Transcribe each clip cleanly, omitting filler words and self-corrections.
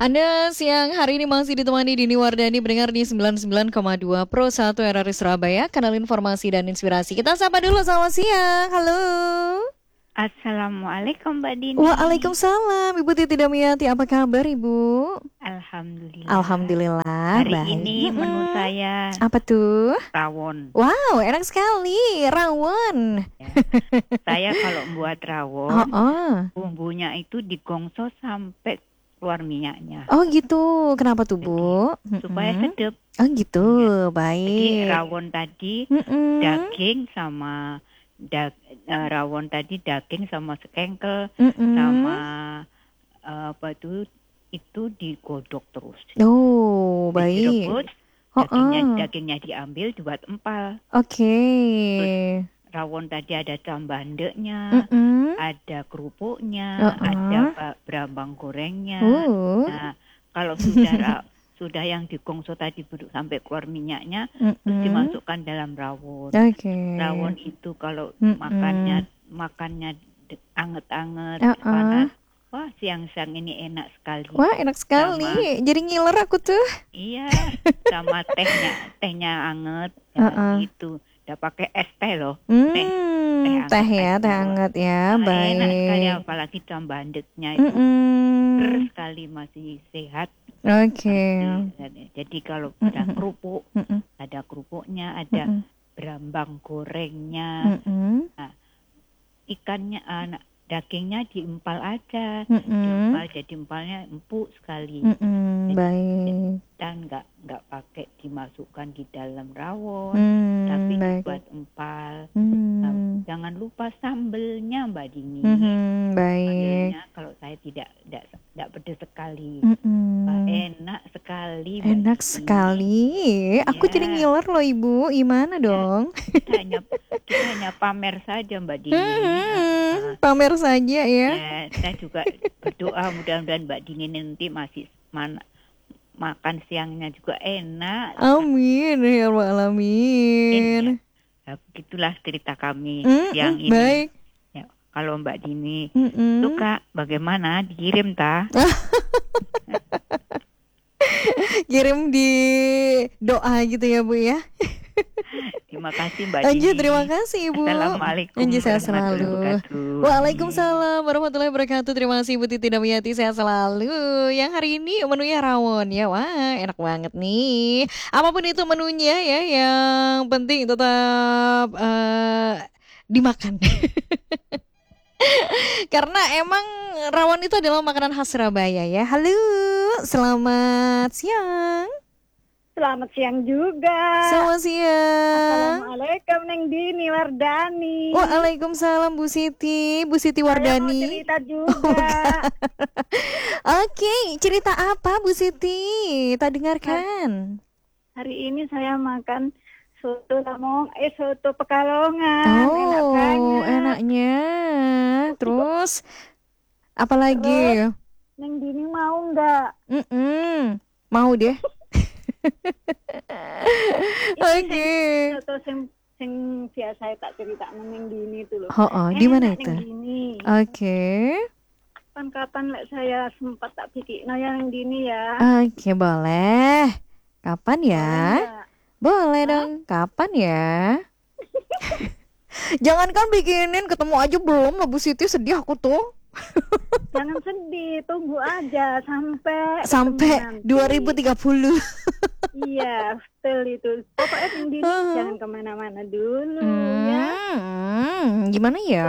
Anda siang hari ini masih ditemani Dini Wardani mendengar di 99,2 Pro 1 RRI Surabaya, kanal informasi dan inspirasi. Kita sapa dulu, selamat siang. Halo. Assalamualaikum Mbak Dini. Waalaikumsalam, Ibu Titi Damiati. Apa kabar, Ibu? Alhamdulillah. Alhamdulillah. Hari baik. ini menu saya Apa tuh? rawon. Wow, enak sekali, rawon. Ya. Saya kalau buat rawon, bumbunya itu digongso sampai keluar minyaknya. Oh gitu, kenapa tuh, Bu? Supaya sedap. Oh gitu, Ya. baik. Jadi rawon tadi daging sama rawon tadi daging sama sekengkel sama apa itu digodok terus. Oh, baik. Direbus, dagingnya diambil dibuat empal. Oke. Rawon tadi ada tambandeknya, ada kerupuknya, ada berambang gorengnya. Nah, kalau sudah yang digongso tadi sampai keluar minyaknya, terus dimasukkan dalam rawon. Rawon itu kalau makannya anget-anget, panas. Wah, siang-siang ini enak sekali. Wah, enak sekali. Jadi ngiler aku tuh. Iya, sama tehnya anget, gitu. Udah pakai es teh loh. Teh ya, teh hangat ya, nah, baik. Enak sekali, apalagi tambandeknya itu terus sekali masih sehat. Oke. Jadi kalau ada kerupuk, ada kerupuknya, ada berambang gorengnya, nah, ikannya, dagingnya diempal aja, diempal jadi empalnya empuk sekali. Baik. Dan nggak pakai dimasukkan di dalam rawon, tapi dibuat empal. Nah, jangan lupa sambelnya, Mbak Dini. Baik. Sambelnya kalau saya tidak pedas sekali. Enak sekali. Enak sekali. Aku jadi ngiler loh, Ibu. Gimana dong? Kita hanya pamer saja, Mbak Dini. Pamer saja ya. Saya juga berdoa mudah-mudahan Mbak Dini nanti masih makan siangnya juga enak. Amin ya Rabbal alamin. Ya, begitulah cerita kami siang ini. Baik. Ya, kalau Mbak Dini suka, bagaimana dikirim Kirim di doa gitu ya, Bu ya. Terima kasih Mbak Dini. Terima kasih Ibu. Assalamualaikum sehat selalu. Waalaikumsalam warahmatullahi wabarakatuh. Terima kasih Ibu Titi Damiati, sehat selalu. Yang hari ini menunya rawon ya. Wah, enak banget nih. Apapun itu menunya ya, yang penting tetap dimakan. Karena emang rawon itu adalah makanan khas Surabaya ya. Halo, selamat siang. Selamat siang juga. Selamat siang. Assalamualaikum Neng Dini Wardani. Waalaikumsalam Bu Siti Wardani. Saya mau cerita juga. Oke, cerita apa Bu Siti? Tak dengarkan. Hari ini saya makan soto soto Pekalongan. Enak banget. Enaknya. Terus apa lagi? Neng Dini mau nggak? Mau deh. Oke. Soto sing biasa tak cerita Neng Dini itu loh. Di mana itu? Oke. Kapan-kapan saya sempat tak bikin Neng Dini ya. Oke, boleh. Kapan ya? Boleh dong. Kapan ya? Jangankan bikinin, ketemu aja belum lah Bu Siti, sedih aku tuh. Jangan sedih, tunggu aja sampai 2030. Iya, betul itu. Pokoknya Cindy jangan kemana-mana dulu ya. Gimana ya?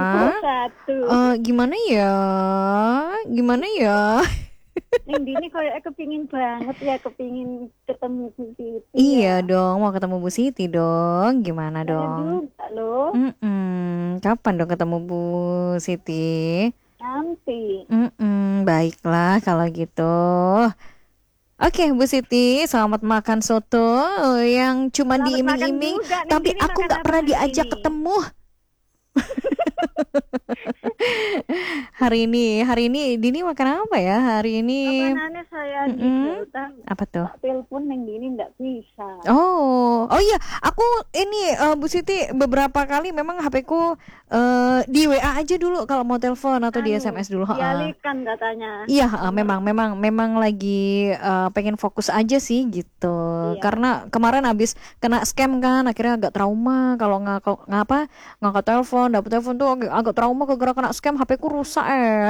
Gimana ya? Yang Dini kayak kepingin banget ya, kepingin ketemu Bu Siti. Iya dong, mau ketemu Bu Siti dong. Gimana saya dong? juga loh. Kapan dong ketemu Bu Siti? Nanti. Baiklah kalau gitu. Oke Bu Siti, selamat makan soto yang cuma diiming-iming, tapi aku nggak pernah diajak ketemu. Hari ini Dini makan apa ya hari ini? Makanannya saya di Sultan. Apa tuh? Telepon neng Dini nggak bisa. Oh iya, aku ini Bu Siti beberapa kali memang HP-ku di WA aja dulu kalau mau telepon atau di SMS dulu. Dialihkan katanya. Iya, memang lagi pengen fokus aja sih gitu. Iya. Karena kemarin habis kena scam kan, akhirnya agak trauma kalau ngangkat telepon, dapet telepon tuh agak trauma gara-gara kena scam, HP-ku rusak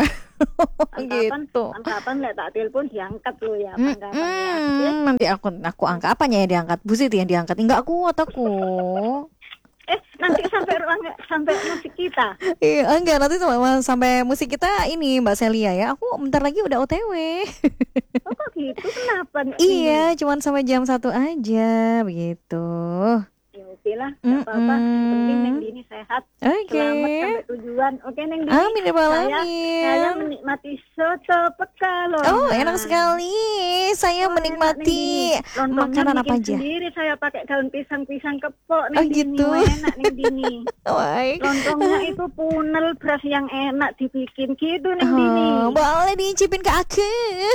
gitu. Kapan nggak tak telepon diangkat lo ya. Nanti aku angkat apanya ya diangkat? Bu Siti yang diangkat, enggak kuat aku. Nanti sampai musik kita. Iya, enggak, nanti sampai musik kita ini Mbak Celia ya. Aku bentar lagi udah OTW. Oh kok gitu, kenapa? Iya, cuman sampai jam 1 aja begitu. Ya oke lah, nggak apa-apa. Penting Neng Dini sehat. Oke. Selamat sampai tujuan. Oke Neng Dini. Amin ya Pak Saya menikmati soto Pekalongan. Oh enak sekali. Saya menikmati makanan apa aja. Sendiri saya pakai daun pisang kepok Neng Dini. Gitu. Enak Neng Dini. Baik. Lontongnya itu punel beras yang enak dibikin gitu Neng Dini. Boleh dicipin ke aku.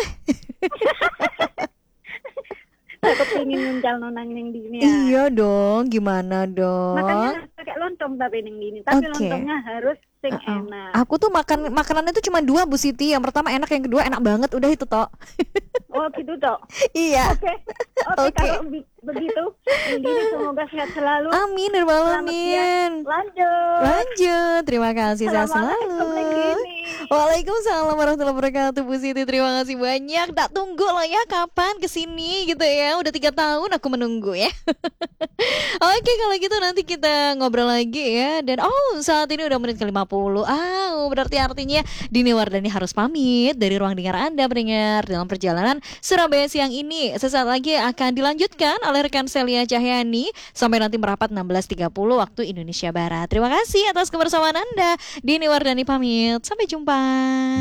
Aku pengen nguncal nonang Neng Dini ya. Iya dong, gimana dong? Makanya pakai lontong tapi Neng Dini. Tapi lontongnya harus sing enak. Aku tuh makanannya tuh cuma 2 Bu Siti. Yang pertama enak, yang kedua enak banget. Udah itu tok. Oh gitu tok. Iya. Oke. Kalau begitu Neng Dini semoga sehat selalu. Amin ya Rabbal alamin. Lanjut. Terima kasih, sehat selalu. Waalaikumsalam warahmatullahi wabarakatuh Bu Siti. Terima kasih banyak. Tak tunggu loh ya kapan kesini gitu ya. Udah 3 tahun aku menunggu ya. Oke, kalau gitu nanti kita ngobrol lagi ya. Dan saat ini udah menit ke-50. Berarti artinya Dini Wardani harus pamit dari ruang dengar Anda pendengar dalam perjalanan Surabaya siang ini. Sesaat lagi akan dilanjutkan oleh rekan Celia Cahyani sampai nanti merapat 16.30 waktu Indonesia Barat. Terima kasih atas kebersamaan Anda. Dini Wardani pamit. Sampai jumpa.